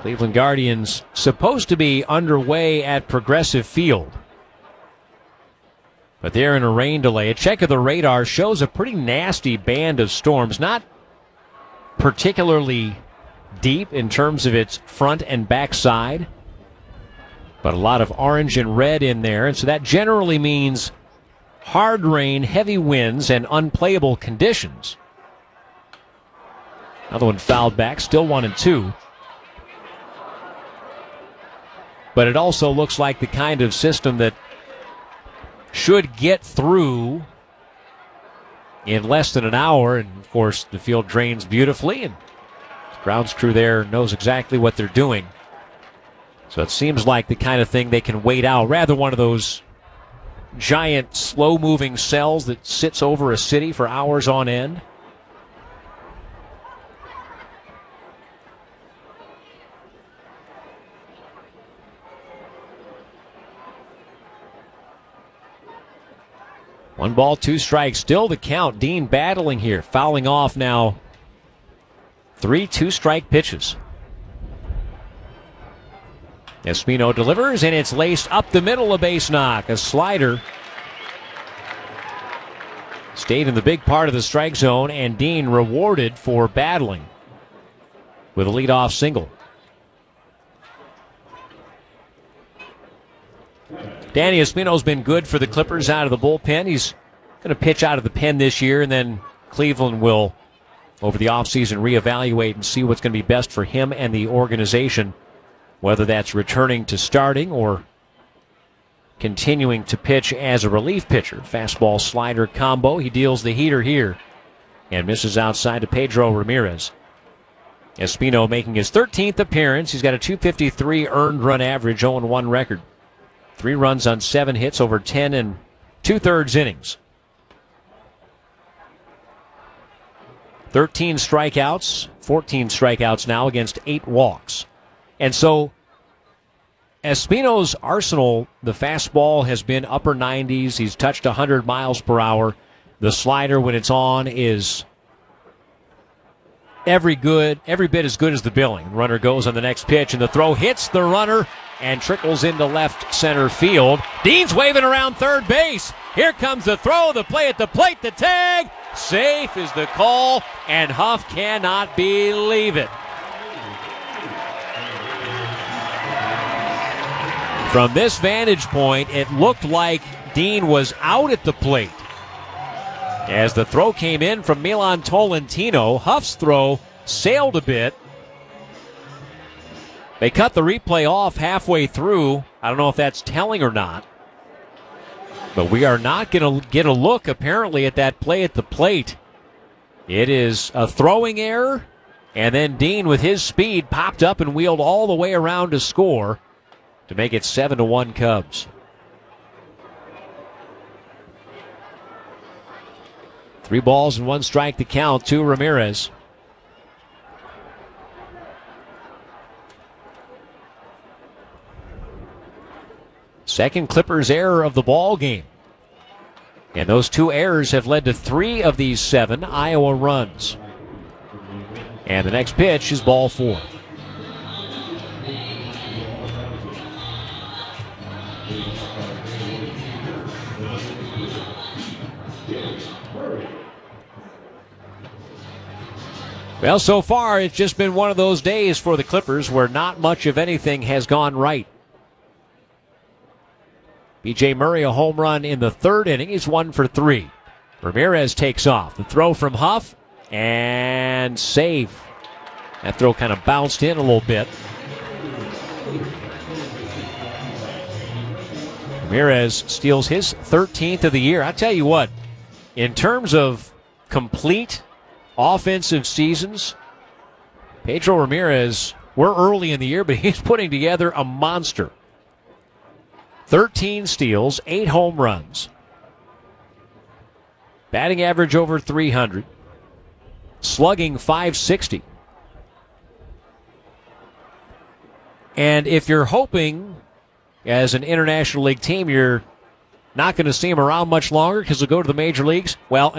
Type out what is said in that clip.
Cleveland Guardians supposed to be underway at Progressive Field, but they're in a rain delay. A check of the radar shows a pretty nasty band of storms, not particularly deep in terms of its front and back side, but a lot of orange and red in there, and so that generally means hard rain, heavy winds, and unplayable conditions. Another one fouled back, still 1-2. But it also looks like the kind of system that should get through in less than an hour. And, of course, the field drains beautifully, and the grounds crew there knows exactly what they're doing. So it seems like the kind of thing they can wait out, rather one of those giant, slow-moving cells that sits over a city for hours on end. One ball, two strikes. Still the count. Dean battling here. Fouling off now. 3 2-strike pitches. Espino delivers, and it's laced up the middle, a base knock. A slider. Stayed in the big part of the strike zone, and Dean rewarded for battling with a leadoff single. Danny Espino's been good for the Clippers out of the bullpen. He's going to pitch out of the pen this year, and then Cleveland will, over the offseason, reevaluate and see what's going to be best for him and the organization, whether that's returning to starting or continuing to pitch as a relief pitcher. Fastball slider combo. He deals the heater here and misses outside to Pedro Ramirez. Espino making his 13th appearance. He's got a .253 earned run average, 0-1 record. 3 runs on 7 hits over 10 and 2/3 innings. 13 strikeouts, 14 strikeouts now against 8 walks. And so Espino's arsenal, the fastball has been upper 90s. He's touched 100 miles per hour. The slider, when it's on, is every bit as good as the billing. The runner goes on the next pitch, and the throw hits the runner and trickles into left center field. Dean's waving around third base. Here comes the throw, the play at the plate, the tag. Safe is the call, and Huff cannot believe it. From this vantage point, it looked like Dean was out at the plate. As the throw came in from Milan Tolentino, Huff's throw sailed a bit. They cut the replay off halfway through. I don't know if that's telling or not. But we are not going to get a look, apparently, at that play at the plate. It is a throwing error, and then Dean, with his speed, popped up and wheeled all the way around to score to make it 7-1 Cubs. 3 balls and 1 strike to count to Ramirez. Second Clippers error of the ball game. And those 2 errors have led to 3 of these 7 Iowa runs. And the next pitch is ball 4. Well, so far it's just been one of those days for the Clippers where not much of anything has gone right. B.J. Murray, a home run in the 3rd inning. He's 1 for 3. Ramirez takes off. The throw from Huff, and safe. That throw kind of bounced in a little bit. Ramirez steals his 13th of the year. I tell you what, in terms of complete offensive seasons, Pedro Ramirez, we're early in the year, but he's putting together a monster. 13 steals, 8 home runs. Batting average over 300. Slugging .560. And if you're hoping, as an International League team, you're not going to see him around much longer because he'll go to the major leagues, well,